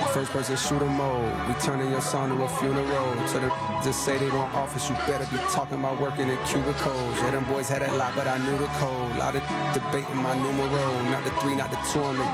First person shooter mode. We turning your son to a funeral. To the just say they want office, you better be talking about working in cubicles. Yeah, them boys had that lot, but I knew the code. Lot of debating my numero. Not the 3, not the 2, I'm the